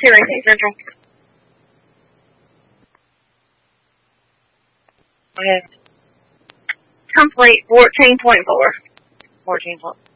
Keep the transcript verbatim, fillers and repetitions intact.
Racing Central. Okay. Complete fourteen point four. fourteen point.